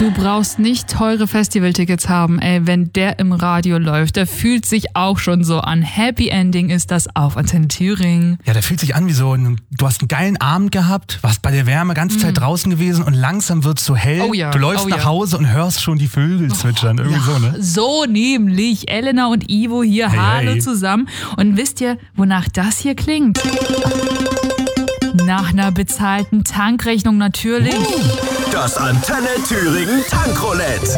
Du brauchst nicht teure Festivaltickets haben, wenn der im Radio läuft. Der fühlt sich auch schon so an. Happy Ending ist das auf Antenne Thüringen. Ja, der fühlt sich an wie so, du hast einen geilen Abend gehabt, warst bei der Wärme ganze Zeit draußen gewesen und langsam wird's so hell. Oh ja, du läufst nach Hause und hörst schon die Vögel zwitschern. Irgendwie so, ne? So nämlich. Elena und Ivo hier, hallo zusammen. Und wisst ihr, wonach das hier klingt? Nach einer bezahlten Tankrechnung natürlich. Das Antenne Thüringen Tankroulette.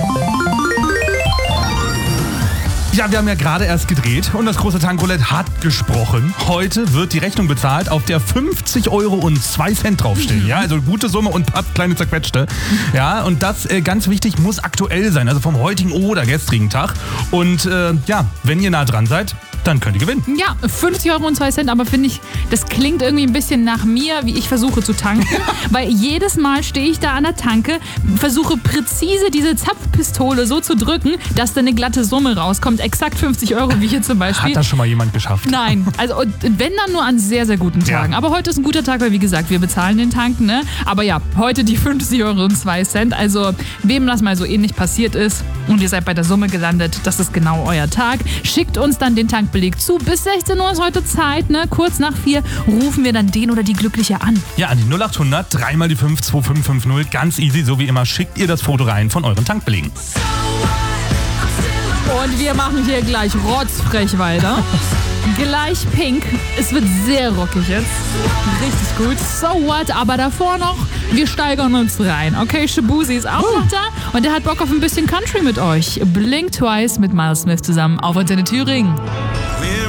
Ja, wir haben ja gerade erst gedreht und das große Tankroulette hat gesprochen. Heute wird die Rechnung bezahlt, auf der 50 Euro und 2 Cent draufstehen. Ja, also gute Summe und kleine zerquetschte. Ja, und das, ganz wichtig, muss aktuell sein, also vom heutigen oder gestrigen Tag. Und wenn ihr nah dran seid, dann könnt ihr gewinnen. Ja, 50 Euro und 2 Cent, aber finde ich, das klingt irgendwie ein bisschen nach mir, wie ich versuche zu tanken. Weil jedes Mal stehe ich da an der Tanke, versuche präzise diese Zapfpistole so zu drücken, dass da eine glatte Summe rauskommt. Exakt 50 Euro, wie hier zum Beispiel. Hat das schon mal jemand geschafft? Nein, also und wenn dann nur an sehr, sehr guten Tagen. Ja. Aber heute ist ein guter Tag, weil wie gesagt, wir bezahlen den Tanken, ne? Aber ja, heute die 50 Euro und 2 Cent. Also wem das mal so ähnlich passiert ist und ihr seid bei der Summe gelandet, das ist genau euer Tag. Schickt uns dann den Tankbeleg zu. Bis 16 Uhr ist heute Zeit, ne? Kurz nach 4 rufen wir dann den oder die Glückliche an. Ja, an die 0800 3 mal die 5 2550. Ganz easy, so wie immer, schickt ihr das Foto rein von euren Tankbelegen. Und wir machen hier gleich rotzfrech weiter. Gleich Pink. Es wird sehr rockig jetzt. Richtig gut. So what? Aber davor noch, wir steigern uns rein. Okay, Shabuzi ist auch noch da und der hat Bock auf ein bisschen Country mit euch. Blink Twice mit Miles Smith zusammen auf Antenne Thüringen.